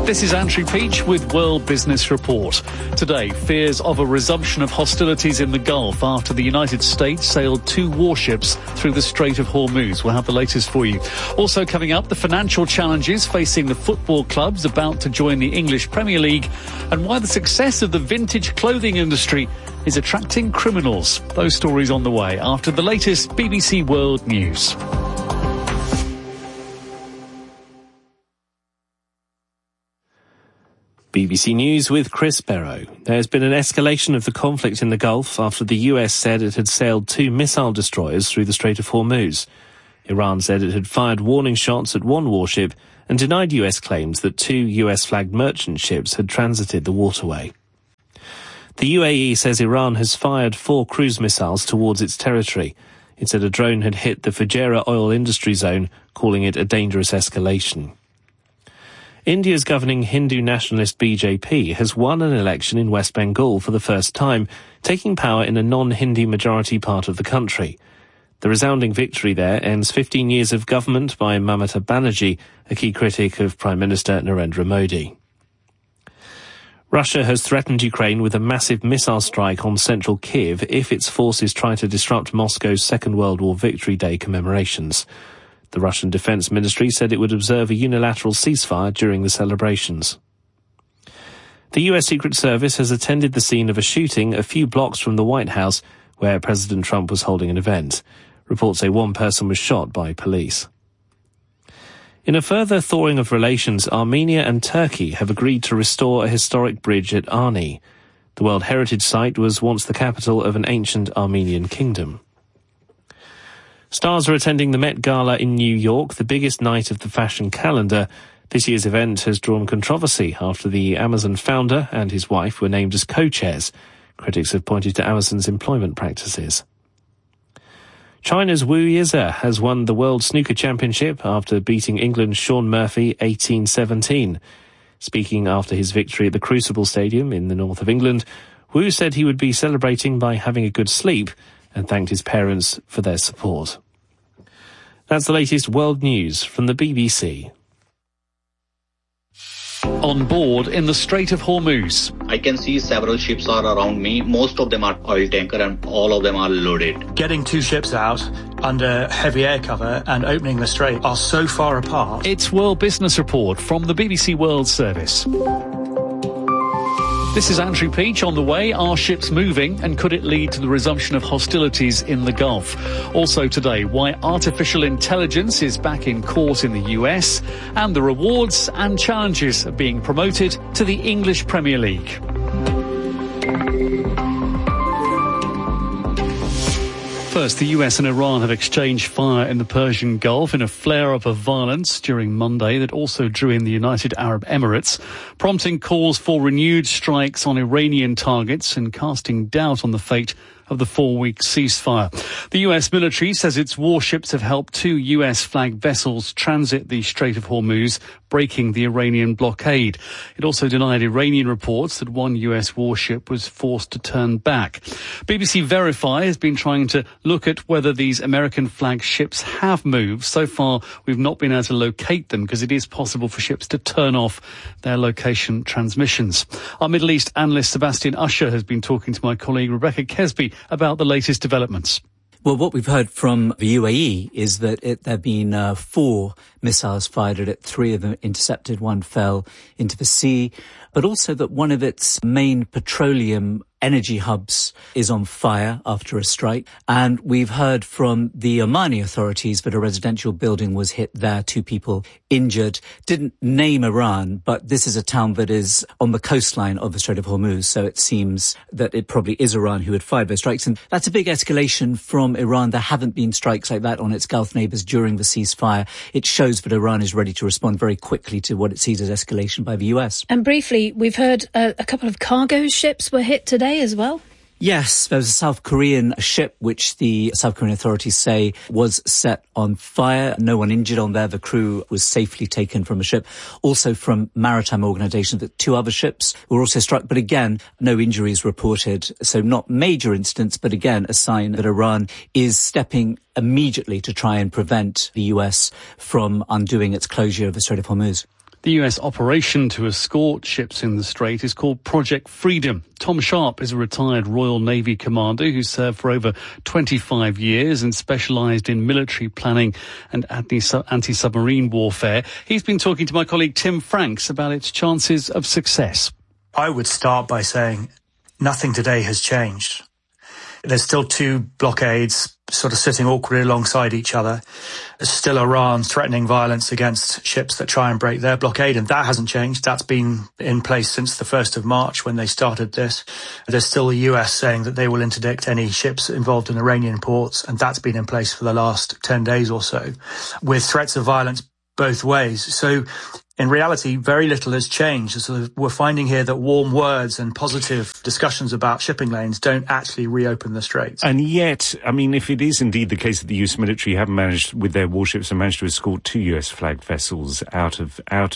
This is Andrew Peach with World Business Report. Today, fears of a resumption of hostilities in the Gulf after the United States sailed 2 warships through the Strait of Hormuz. We'll have the latest for you. Also coming up, the financial challenges facing the football clubs about to join the English Premier League and why the success of the vintage clothing industry is attracting criminals. Those stories on the way after the latest BBC World News. BBC News with Chris Barrow. There's been an escalation of the conflict in the Gulf after the US said it had sailed 2 missile destroyers through the Strait of Hormuz. Iran said it had fired warning shots at 1 warship and denied US claims that 2 US-flagged merchant ships had transited the waterway. The UAE says Iran has fired 4 cruise missiles towards its territory. It said a drone had hit the Fujairah oil industry zone, calling it a dangerous escalation. India's governing Hindu nationalist BJP has won an election in West Bengal for the first time, taking power in a non-Hindu majority part of the country. The resounding victory there ends 15 years of government by Mamata Banerjee, a key critic of Prime Minister Narendra Modi. Russia has threatened Ukraine with a massive missile strike on central Kyiv if its forces try to disrupt Moscow's Second World War Victory Day commemorations. The Russian Defense Ministry said it would observe a unilateral ceasefire during the celebrations. The US Secret Service has attended the scene of a shooting a few blocks from the White House where President Trump was holding an event. Reports say 1 person was shot by police. In a further thawing of relations, Armenia and Turkey have agreed to restore a historic bridge at Ani. The World Heritage Site was once the capital of an ancient Armenian kingdom. Stars are attending the Met Gala in New York, the biggest night of the fashion calendar. This year's event has drawn controversy after the Amazon founder and his wife were named as co-chairs. Critics have pointed to Amazon's employment practices. China's Wu Yize has won the World Snooker Championship after beating England's Shaun Murphy 18-17. Speaking after his victory at the Crucible Stadium in the north of England, Wu said he would be celebrating by having a good sleep and thanked his parents for their support. That's the latest world news from the BBC. On board in the Strait of Hormuz. I can see several ships are around me. Most of them are oil tanker and all of them are loaded. Getting 2 ships out under heavy air cover and opening the strait are so far apart. It's World Business Report from the BBC World Service. This is Andrew Peach. On the way, are ships moving and could it lead to the resumption of hostilities in the Gulf? Also today, why artificial intelligence is back in court in the US and the rewards and challenges are being promoted to the English Premier League. First, the US and Iran have exchanged fire in the Persian Gulf in a flare-up of violence during Monday that also drew in the United Arab Emirates, prompting calls for renewed strikes on Iranian targets and casting doubt on the fate of the 4-week ceasefire. The US military says its warships have helped 2 US-flagged vessels transit the Strait of Hormuz, breaking the Iranian blockade. It also denied Iranian reports that 1 US warship was forced to turn back. BBC Verify has been trying to look at whether these American-flagged ships have moved. So far, we've not been able to locate them because it is possible for ships to turn off their location transmissions. Our Middle East analyst Sebastian Usher has been talking to my colleague Rebecca Kesby about the latest developments. Well, what we've heard from the UAE is that there have been 4 missiles fired at it. 3 of them intercepted, 1 fell into the sea, but also that one of its main petroleum energy hubs is on fire after a strike. And we've heard from the Omani authorities that a residential building was hit there, 2 people injured. Didn't name Iran, but this is a town that is on the coastline of the Strait of Hormuz, so it seems that it probably is Iran who had fired those strikes. And that's a big escalation from Iran. There haven't been strikes like that on its Gulf neighbours during the ceasefire. It shows that Iran is ready to respond very quickly to what it sees as escalation by the US. And briefly, we've heard a couple of cargo ships were hit today as well. Yes, there was a South Korean ship which the South Korean authorities say was set on fire. No one injured on there. The crew was safely taken from a ship. Also from maritime organisations, that 2 other ships were also struck. But again, no injuries reported. So not major incidents, but again, a sign that Iran is stepping immediately to try and prevent the US from undoing its closure of the Strait of Hormuz. The US operation to escort ships in the Strait is called Project Freedom. Tom Sharp is a retired Royal Navy commander who served for over 25 years and specialised in military planning and anti-submarine warfare. He's been talking to my colleague Tim Franks about its chances of success. I would start by saying nothing today has changed. There's still two blockades sort of sitting awkwardly alongside each other. There's still Iran threatening violence against ships that try and break their blockade, and that hasn't changed. That's been in place since the 1st of March when they started this. There's still the US saying that they will interdict any ships involved in Iranian ports, and that's been in place for the last 10 days or so, with threats of violence both ways. So in reality, very little has changed. So we're finding here that warm words and positive discussions about shipping lanes don't actually reopen the straits. And yet, I mean, if it is indeed the case that the US military have managed, with their warships, have managed to escort 2 US flagged vessels out of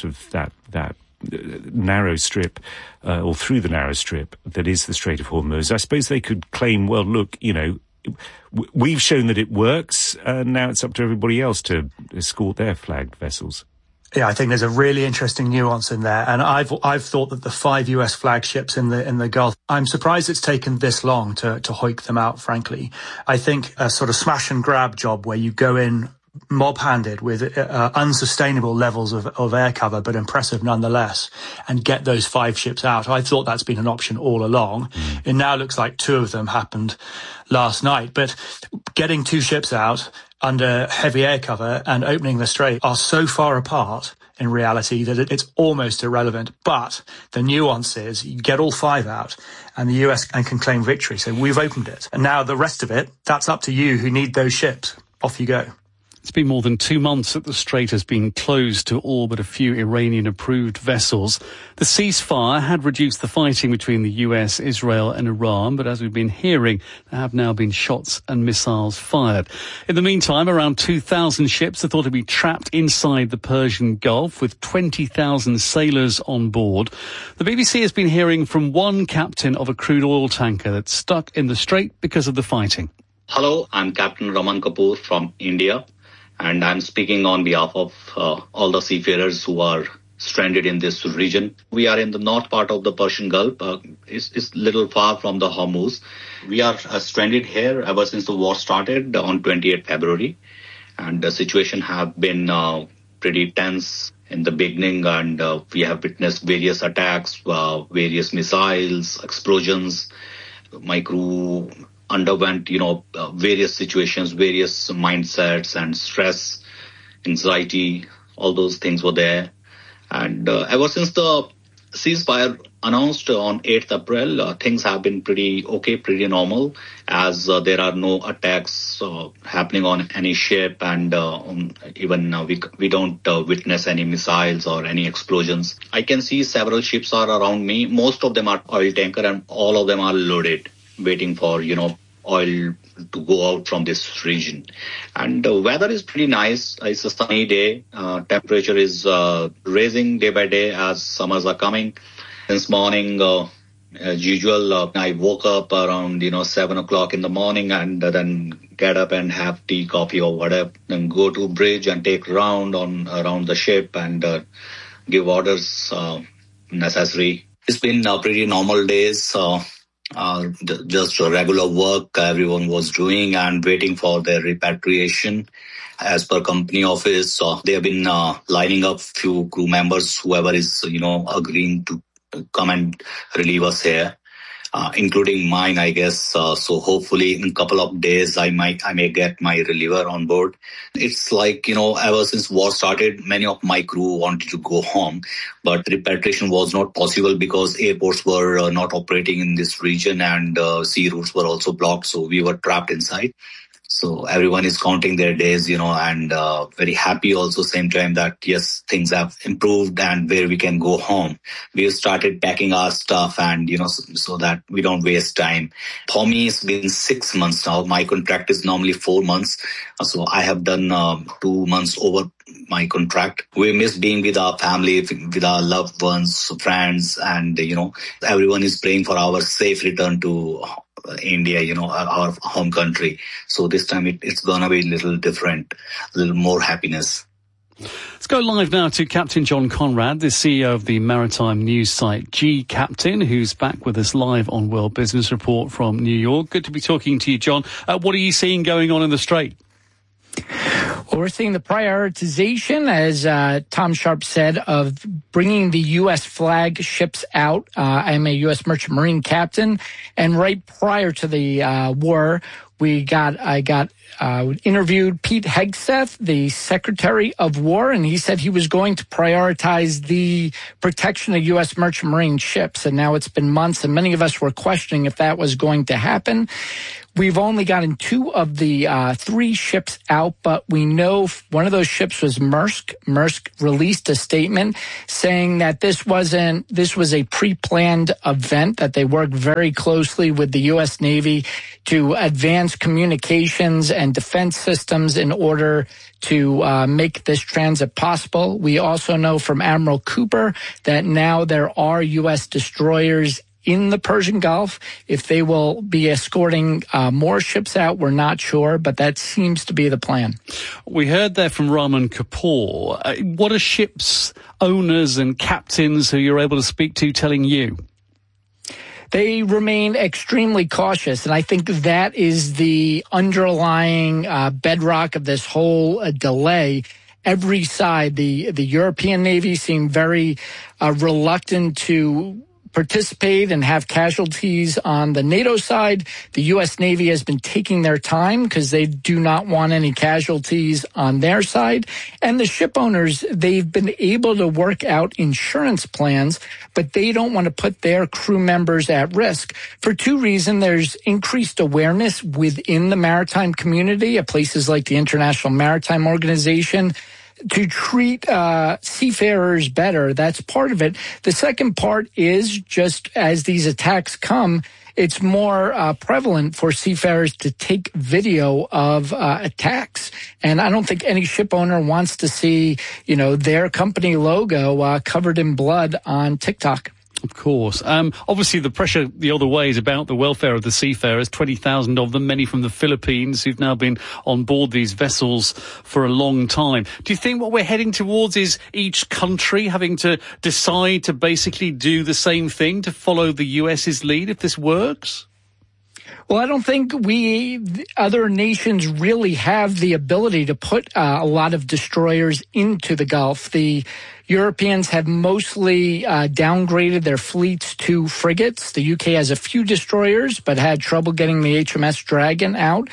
that narrow strip, or through the narrow strip that is the Strait of Hormuz, I suppose they could claim, well, look, you know, we've shown that it works, and now it's up to everybody else to escort their flagged vessels. Yeah, I think there's a really interesting nuance in there. And I've thought that the 5 US flagships in the Gulf, I'm surprised it's taken this long to hoik them out, frankly. I think a sort of smash and grab job where you go in mob-handed with unsustainable levels of air cover, but impressive nonetheless, and get those 5 ships out. I thought that's been an option all along. It now looks like 2 of them happened last night. But getting 2 ships out under heavy air cover and opening the strait are so far apart in reality that it's almost irrelevant. But the nuance is you get all 5 out and the US can claim victory. So we've opened it. And now the rest of it, that's up to you who need those ships. Off you go. It's been more than 2 months that the strait has been closed to all but a few Iranian-approved vessels. The ceasefire had reduced the fighting between the US, Israel and Iran, but as we've been hearing, there have now been shots and missiles fired. In the meantime, around 2,000 ships are thought to be trapped inside the Persian Gulf, with 20,000 sailors on board. The BBC has been hearing from one captain of a crude oil tanker that's stuck in the strait because of the fighting. Hello, I'm Captain Raman Kapoor from India. And I'm speaking on behalf of all the seafarers who are stranded in this region. We are in the north part of the Persian Gulf. It's little far from the Hormuz. We are stranded here ever since the war started on 28th February. And the situation have been pretty tense in the beginning. And we have witnessed various attacks, various missiles, explosions. My crew underwent, various situations, various mindsets and stress, anxiety, all those things were there. And ever since the ceasefire announced on 8th April, things have been pretty okay, pretty normal, as there are no attacks happening on any ship, and even we don't witness any missiles or any explosions. I can see several ships are around me. Most of them are oil tanker and all of them are loaded, waiting for, oil to go out from this region. And the weather is pretty nice. It's a sunny day. Temperature is raising day by day as summers are coming. This morning, as usual, I woke up around, 7 o'clock in the morning, and then get up and have tea, coffee or whatever, then go to bridge and take round around the ship and give orders necessary. It's been pretty normal days. Just regular work everyone was doing and waiting for their repatriation. As per company office, they have been lining up few crew members, whoever is, agreeing to come and relieve us here, including mine, I guess. So hopefully in a couple of days, I may get my reliever on board. It's like, ever since war started, many of my crew wanted to go home, but repatriation was not possible because airports were not operating in this region and sea routes were also blocked. So we were trapped inside. So everyone is counting their days, and very happy also same time that, yes, things have improved and where we can go home. We have started packing our stuff and, so that we don't waste time. For me, it's been 6 months now. My contract is normally 4 months. So I have done 2 months over my contract. We miss being with our family, with our loved ones, friends, and, everyone is praying for our safe return to India, our home country. So this time it's gonna be a little different, a little more happiness. Let's go live now to Captain John Conrad, the CEO of the maritime news site G-Captain, who's back with us live on World Business Report from New York. Good to be talking to you, John. What are you seeing going on in the Strait? Well, we're seeing the prioritization, as Tom Sharp said, of bringing the U.S. flag ships out. I'm a U.S. Merchant Marine captain, and right prior to the war, I got interviewed Pete Hegseth, the Secretary of War, and he said he was going to prioritize the protection of U.S. Merchant Marine ships. And now it's been months, and many of us were questioning if that was going to happen. We've only gotten 2 of the 3 ships out, but we know one of those ships was Maersk. Maersk released a statement saying that this was a pre-planned event, that they worked very closely with the U.S. Navy to advance communications and defense systems in order to make this transit possible. We also know from Admiral Cooper that now there are U.S. destroyers in the Persian Gulf. If they will be escorting more ships out, we're not sure, but that seems to be the plan. We heard there from Rahman Kapoor. What are ships owners and captains who you're able to speak to telling you? They remain extremely cautious, and I think that is the underlying bedrock of this whole delay. Every side, the European Navy seemed very reluctant to participate and have casualties on the NATO side. The U.S. Navy has been taking their time because they do not want any casualties on their side. And the ship owners, they've been able to work out insurance plans, but they don't want to put their crew members at risk for 2 reasons. There's increased awareness within the maritime community at places like the International Maritime Organization to treat seafarers better. That's part of it. The second part is, just as these attacks come, it's more prevalent for seafarers to take video of attacks. And I don't think any ship owner wants to see, their company logo covered in blood on TikTok. Of course. Obviously, the pressure the other way is about the welfare of the seafarers, 20,000 of them, many from the Philippines, who've now been on board these vessels for a long time. Do you think what we're heading towards is each country having to decide to basically do the same thing, to follow the US's lead if this works? Well, I don't think other nations really have the ability to put a lot of destroyers into the Gulf. The Europeans have mostly downgraded their fleets to frigates. The UK has a few destroyers, but had trouble getting the HMS Dragon out.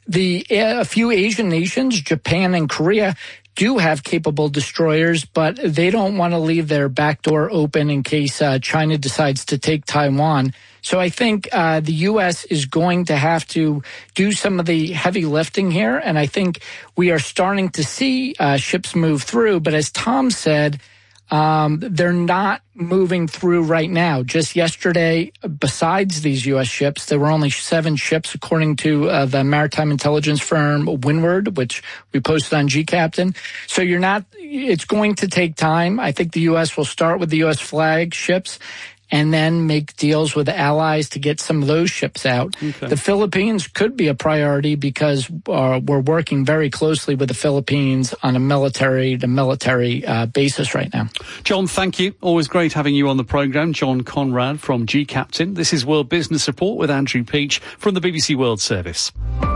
A few Asian nations, Japan and Korea, do have capable destroyers, but they don't want to leave their back door open in case China decides to take Taiwan. So I think the U.S. is going to have to do some of the heavy lifting here, and I think we are starting to see ships move through. But as Tom said, they're not moving through right now. Just yesterday, besides these U.S. ships, there were only 7 ships, according to the maritime intelligence firm Windward, which we posted on G-Captain. So it's going to take time. I think the U.S. will start with the U.S. flag ships and then make deals with allies to get some of those ships out. Okay. The Philippines could be a priority because we're working very closely with the Philippines on a military-to-military basis right now. John, thank you. Always great having you on the programme. John Conrad from G-Captain. This is World Business Report with Andrew Peach from the BBC World Service.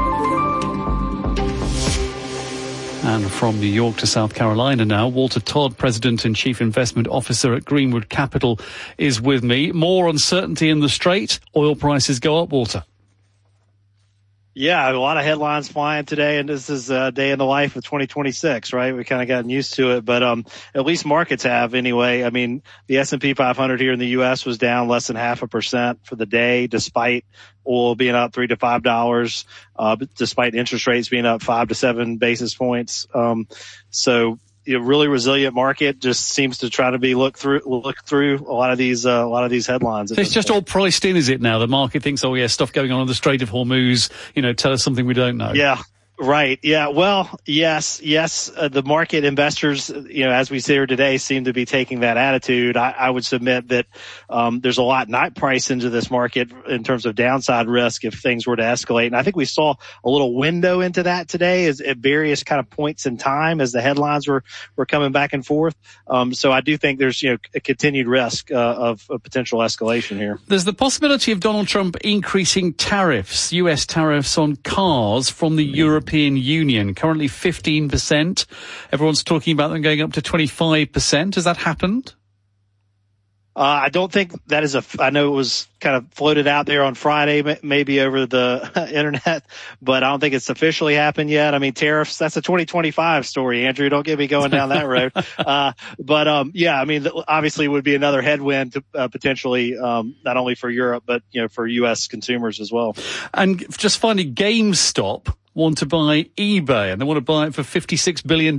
And from New York to South Carolina now, Walter Todd, President and Chief Investment Officer at Greenwood Capital, is with me. More uncertainty in the Strait. Oil prices go up, Walter. Yeah, a lot of headlines flying today, and this is a day in the life of 2026, right? We kind of gotten used to it, but at least markets have anyway. I mean, the S&P 500 here in the U.S. was down less than 0.5% for the day, despite oil being up $3 to $5, despite interest rates being up 5 to 7 basis points. So a really resilient market, just seems to try to be look through a lot of these headlines. It's just all priced in, is it now? The market thinks, oh yeah, stuff going on in the Strait of Hormuz, tell us something we don't know. Yeah. Right. Yeah. Well, yes. The market investors, as we sit here today, seem to be taking that attitude. I would submit that there's a lot not priced into this market in terms of downside risk if things were to escalate. And I think we saw a little window into that today at various kind of points in time as the headlines were coming back and forth. So I do think there's a continued risk of a potential escalation here. There's the possibility of Donald Trump increasing tariffs, U.S. tariffs on cars from the European Union, currently 15%. Everyone's talking about them going up to 25%. Has that happened? I don't think that is I know it was kind of floated out there on Friday, maybe over the internet, but I don't think it's officially happened yet. I mean, tariffs, that's a 2025 story, Andrew. Don't get me going down that road. Obviously it would be another headwind to potentially, not only for Europe, but, for U.S. consumers as well. And just finally, GameStop want to buy eBay, and they want to buy it for $56 billion.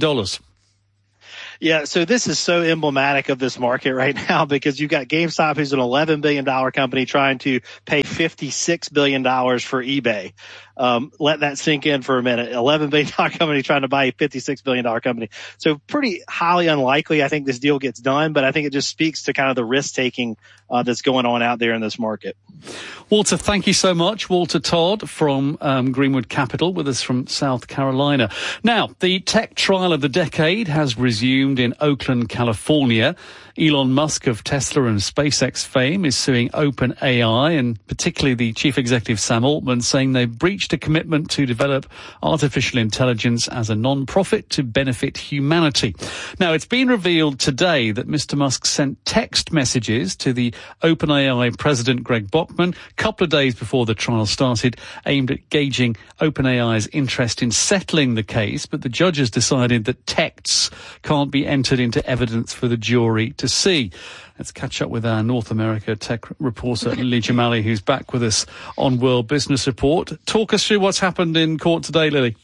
Yeah, so this is so emblematic of this market right now because you've got GameStop, who's an $11 billion company, trying to pay $56 billion for eBay. Let that sink in for a minute. $11 billion company trying to buy a $56 billion company. So pretty highly unlikely I think this deal gets done, but I think it just speaks to kind of the risk-taking that's going on out there in this market. Walter, thank you so much. Walter Todd from Greenwood Capital with us from South Carolina. Now, the tech trial of the decade has resumed in Oakland, California. Elon Musk of Tesla and SpaceX fame is suing OpenAI, and particularly the chief executive Sam Altman, saying they breached a commitment to develop artificial intelligence as a non-profit to benefit humanity. Now, it's been revealed today that Mr. Musk sent text messages to the OpenAI president Greg Brockman a couple of days before the trial started, aimed at gauging OpenAI's interest in settling the case, but the judges decided that texts can't be entered into evidence for the jury to see. Let's catch up with our North America tech reporter, Lily Jamali, who's back with us on World Business Report. Talk us through what's happened in court today, Lily.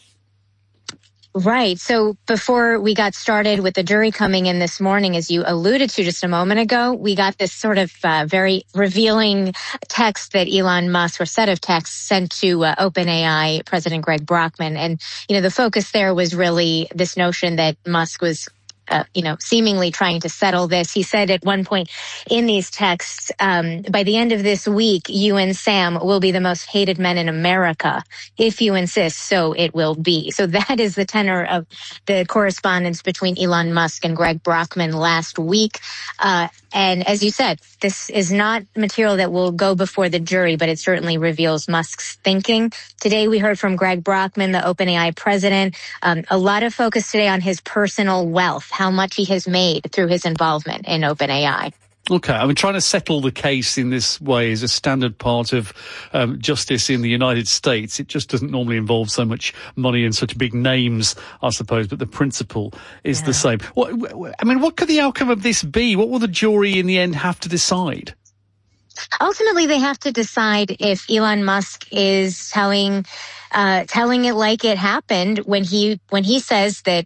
Right. So before we got started with the jury coming in this morning, as you alluded to just a moment ago, we got this sort of very revealing text that Elon Musk, or set of texts, sent to OpenAI President Greg Brockman. And, the focus there was really this notion that Musk was seemingly trying to settle this. He said at one point in these texts, by the end of this week, you and Sam will be the most hated men in America. If you insist, so it will be. So that is the tenor of the correspondence between Elon Musk and Greg Brockman last week. And as you said, this is not material that will go before the jury, but it certainly reveals Musk's thinking. Today, we heard from Greg Brockman, the OpenAI president, a lot of focus today on his personal wealth, how much he has made through his involvement in OpenAI. Okay, I mean, trying to settle the case in this way is a standard part of justice in the United States. It just doesn't normally involve so much money and such big names, I suppose, but the principle is the same. What could the outcome of this be? What will the jury in the end have to decide? Ultimately, they have to decide if Elon Musk is telling it like it happened when he says that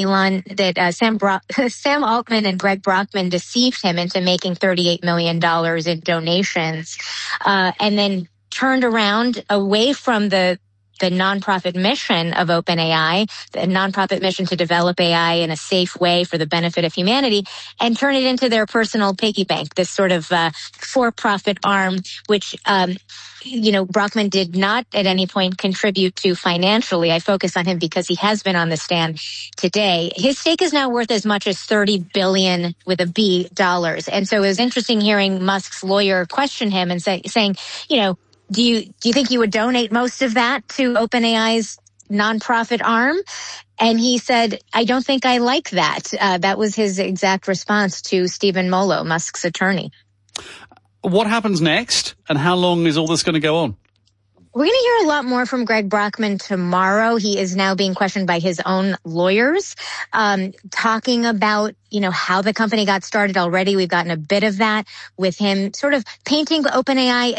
Sam Altman and Greg Brockman deceived him into making $38 million in donations, and then turned around away from the nonprofit mission of OpenAI, the nonprofit mission to develop AI in a safe way for the benefit of humanity, and turn it into their personal piggy bank, this sort of for-profit arm, which Brockman did not at any point contribute to financially. I focus on him because he has been on the stand today. His stake is now worth as much as $30 billion with a B dollars. And so it was interesting hearing Musk's lawyer question him and saying, do you think you would donate most of that to OpenAI's nonprofit arm? And he said, I don't think I like that. That was his exact response to Stephen Molo, Musk's attorney. What happens next, and how long is all this going to go on? We're going to hear a lot more from Greg Brockman tomorrow. He is now being questioned by his own lawyers, talking about, how the company got started already. We've gotten a bit of that with him sort of painting OpenAI as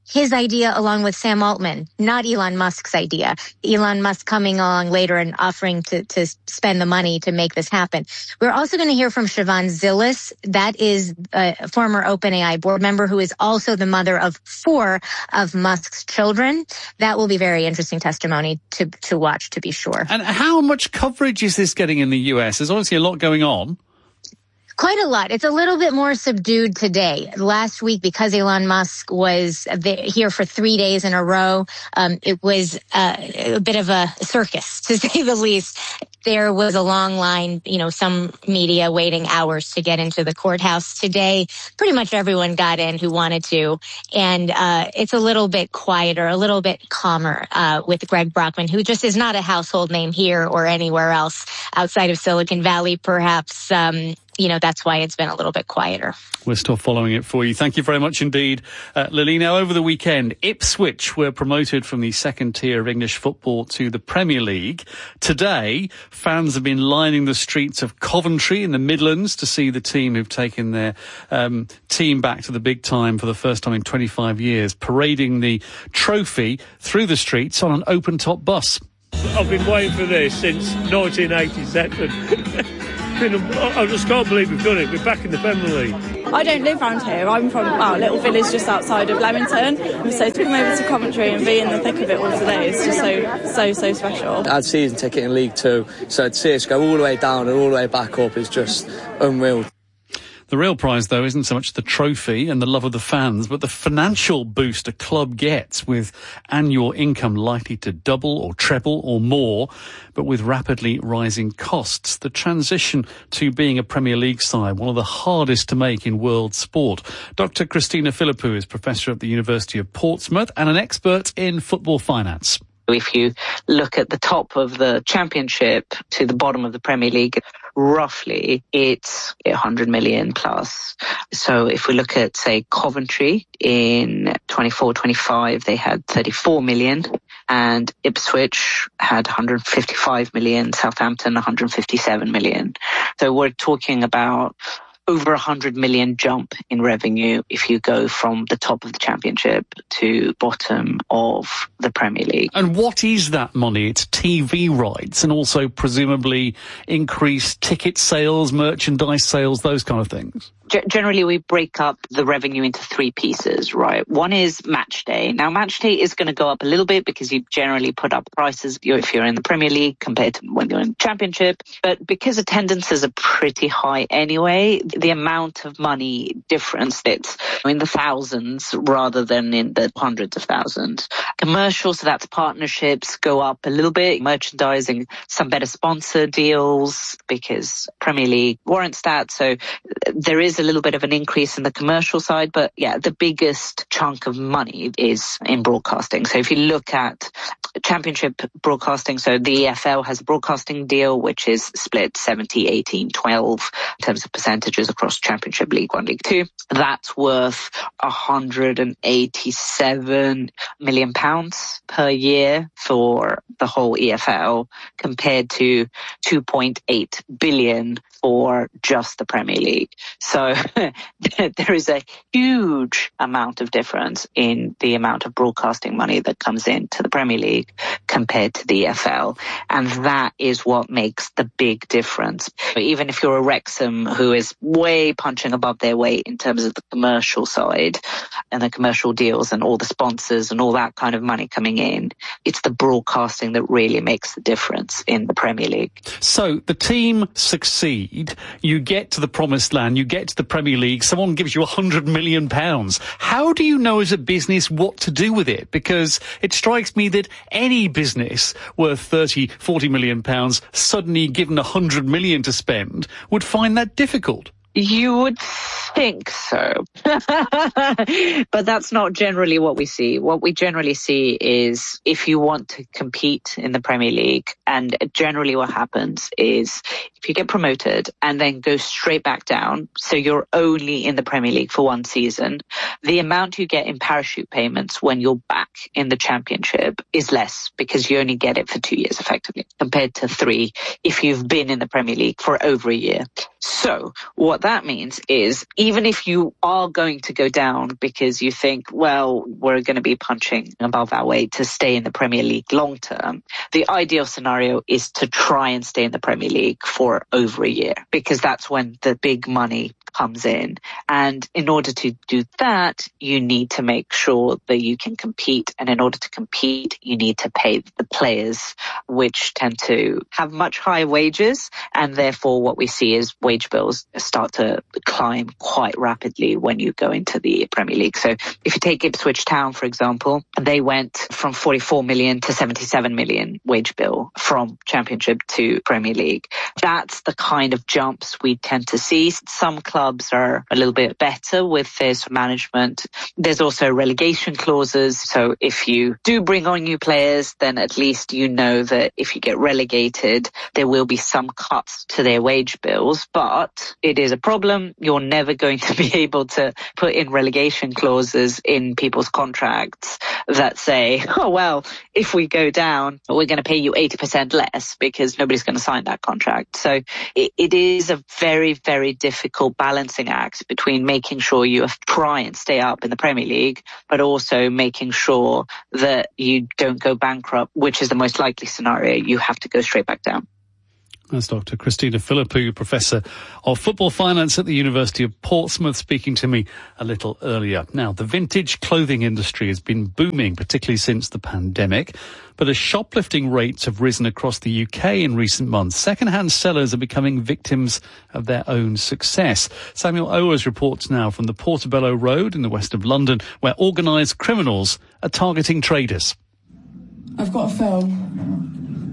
his idea along with Sam Altman, not Elon Musk's idea. Elon Musk coming along later and offering to spend the money to make this happen. We're also going to hear from Siobhan Zilis. That is a former OpenAI board member who is also the mother of 4 of Musk's children. That will be very interesting testimony to watch, to be sure. And how much coverage is this getting in the US? There's obviously a lot going on. Quite a lot. It's a little bit more subdued today. Last week, because Elon Musk was here for 3 days in a row, it was a bit of a circus, to say the least. There was a long line, some media waiting hours to get into the courthouse. Today, pretty much everyone got in who wanted to. And it's a little bit quieter, a little bit calmer with Greg Brockman, who just is not a household name here or anywhere else outside of Silicon Valley, perhaps. That's why it's been a little bit quieter. We're still following it for you. Thank you very much indeed, Lily. Now, over the weekend, Ipswich were promoted from the second tier of English football to the Premier League. Today, fans have been lining the streets of Coventry in the Midlands to see the team who've taken their team back to the big time for the first time in 25 years, parading the trophy through the streets on an open-top bus. I've been waiting for this since 1987. I just can't believe we've done it. We're back in the Premier League. I don't live around here. I'm from a little village just outside of Leamington. So to come over to Coventry and be in the thick of it all today is just so special. I had season ticket in League 2, so to see us go all the way down and all the way back up is just unreal. The real prize, though, isn't so much the trophy and the love of the fans, but the financial boost a club gets with annual income likely to double or treble or more, but with rapidly rising costs. The transition to being a Premier League side, one of the hardest to make in world sport. Dr. Christina Philippou is Professor at the University of Portsmouth and an expert in football finance. If you look at the top of the Championship to the bottom of the Premier League, roughly it's 100 million plus. So if we look at, say, Coventry in 24-25, they had 34 million. And Ipswich had 155 million, Southampton 157 million. So we're talking about over 100 million jump in revenue if you go from the top of the Championship to bottom of the Premier League. And what is that money? It's TV rights and also presumably increased ticket sales, merchandise sales, those kind of things. Generally, we break up the revenue into 3 pieces, right? One is match day. Now, match day is going to go up a little bit because you generally put up prices if you're in the Premier League compared to when you're in the Championship. But because attendances are pretty high anyway, the amount of money difference that's in the thousands rather than in the hundreds of thousands. Commercials, so that's partnerships, go up a little bit. Merchandising, some better sponsor deals because Premier League warrants that. So there is a little bit of an increase in the commercial side, but yeah, the biggest chunk of money is in broadcasting. So if you look at Championship broadcasting, so the EFL has a broadcasting deal which is split 70, 18, 12 in terms of percentages across Championship, League 1, League 2. That's worth £187 million per year for the whole EFL compared to 2.8 billion for just the Premier League. So there is a huge amount of difference in the amount of broadcasting money that comes into the Premier League compared to the EFL. And that is what makes the big difference. Even if you're a Wrexham who is way punching above their weight in terms of the commercial side and the commercial deals and all the sponsors and all that kind of money coming in, it's the broadcasting that really makes the difference in the Premier League. So the team succeed. You get to the promised land, you get to the Premier League, someone gives you £100 million. How do you know as a business what to do with it? Because it strikes me that any business worth 30, 40 million pounds suddenly given 100 million to spend would find that difficult. You would think so. But that's not generally what we see. What we generally see is if you want to compete in the Premier League, and generally what happens is if you get promoted and then go straight back down, so you're only in the Premier League for one season, the amount you get in parachute payments when you're back in the championship is less because you only get it for 2 years effectively compared to 3 if you've been in the Premier League for over a year. So what that means is even if you are going to go down because you think, well, we're going to be punching above our weight to stay in the Premier League long term, the ideal scenario is to try and stay in the Premier League for over a year because that's when the big money comes in. And in order to do that, you need to make sure that you can compete. And in order to compete, you need to pay the players, which tend to have much higher wages. And therefore, what we see is wage bills start to climb quite rapidly when you go into the Premier League. So if you take Ipswich Town, for example, they went from 44 million to 77 million wage bill from Championship to Premier League. That's the kind of jumps we tend to see. Some clubs are a little bit better with this management. There's also relegation clauses. So if you do bring on new players, then at least you know that if you get relegated, there will be some cuts to their wage bills. But it is a problem. You're never going to be able to put in relegation clauses in people's contracts that say, oh, well, if we go down, we're going to pay you 80% less because nobody's going to sign that contract. So it is a very, very difficult balancing act between making sure you try and stay up in the Premier League, but also making sure that you don't go bankrupt, which is the most likely scenario. You have to go straight back down. That's Dr. Christina Philippou, Professor of Football Finance at the University of Portsmouth, speaking to me a little earlier. Now, the vintage clothing industry has been booming, particularly since the pandemic. But as shoplifting rates have risen across the UK in recent months, second-hand sellers are becoming victims of their own success. Samuel Owers reports now from the Portobello Road in the west of London, where organised criminals are targeting traders. I've got a film.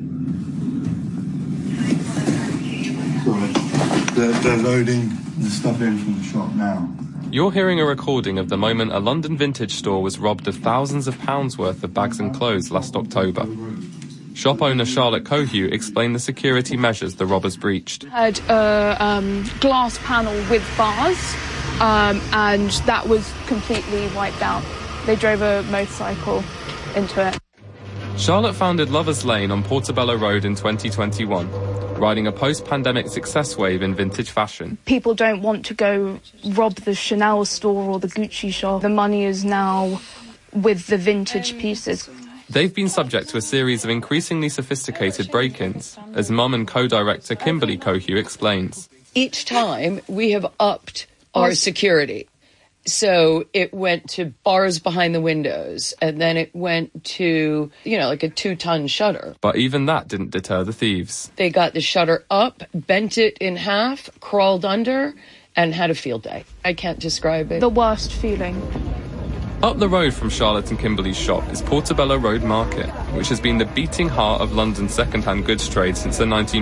They're loading the stuff in from the shop now. You're hearing a recording of the moment a London vintage store was robbed of thousands of pounds worth of bags and clothes last October. Shop owner Charlotte Cohue explained the security measures the robbers breached. Had a glass panel with bars, and that was completely wiped out. They drove a motorcycle into it. Charlotte founded Lovers Lane on Portobello Road in 2021, riding a post-pandemic success wave in vintage fashion. People don't want to go rob the Chanel store or the Gucci shop. The money is now with the vintage pieces. They've been subject to a series of increasingly sophisticated break-ins, as mum and co-director Kimberly Cohue explains. Each time we have upped our security. So it went to bars behind the windows, and then it went to, like a 2-ton shutter. But even that didn't deter the thieves. They got the shutter up, bent it in half, crawled under, and had a field day. I can't describe it. The worst feeling. Up the road from Charlotte and Kimberly's shop is Portobello Road Market, which has been the beating heart of London's second-hand goods trade since the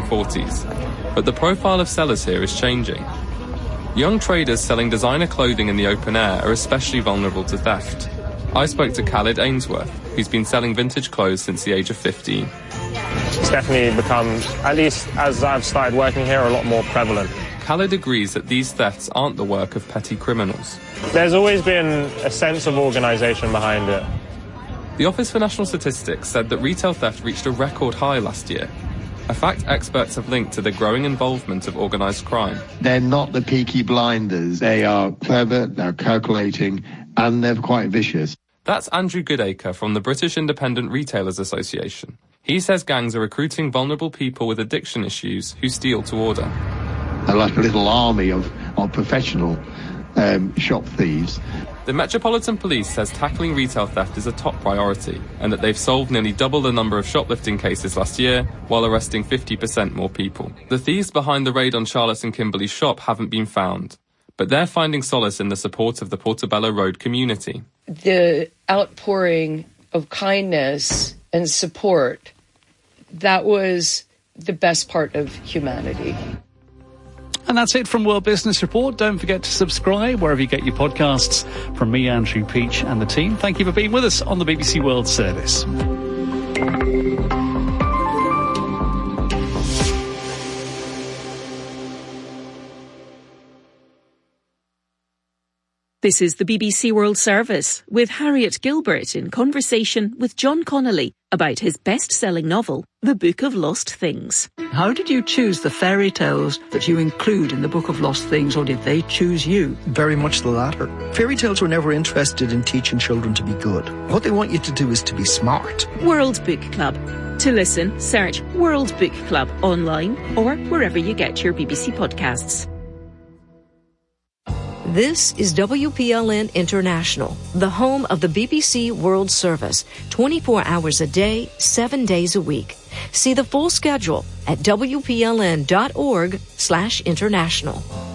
1940s. But the profile of sellers here is changing. Young traders selling designer clothing in the open air are especially vulnerable to theft. I spoke to Khalid Ainsworth, who's been selling vintage clothes since the age of 15. It's definitely become, at least as I've started working here, a lot more prevalent. Khalid agrees that these thefts aren't the work of petty criminals. There's always been a sense of organisation behind it. The Office for National Statistics said that retail theft reached a record high last year, a fact experts have linked to the growing involvement of organised crime. They're not the Peaky Blinders. They are clever, they're calculating, and they're quite vicious. That's Andrew Goodacre from the British Independent Retailers Association. He says gangs are recruiting vulnerable people with addiction issues who steal to order. They're like a little army of professional shop thieves. The Metropolitan Police says tackling retail theft is a top priority, and that they've solved nearly double the number of shoplifting cases last year, while arresting 50% more people. The thieves behind the raid on Charlotte and Kimberly's shop haven't been found, but they're finding solace in the support of the Portobello Road community. The outpouring of kindness and support, that was the best part of humanity. And that's it from World Business Report. Don't forget to subscribe wherever you get your podcasts. From me, Andrew Peach, and the team, thank you for being with us on the BBC World Service. This is the BBC World Service, with Harriet Gilbert in conversation with John Connolly about his best-selling novel, The Book of Lost Things. How did you choose the fairy tales that you include in the Book of Lost Things, or did they choose you? Very much the latter. Fairy tales were never interested in teaching children to be good. What they want you to do is to be smart. World Book Club. To listen, search World Book Club online or wherever you get your BBC podcasts. This is WPLN International, the home of the BBC World Service, 24 hours a day, 7 days a week. See the full schedule at wpln.org/international.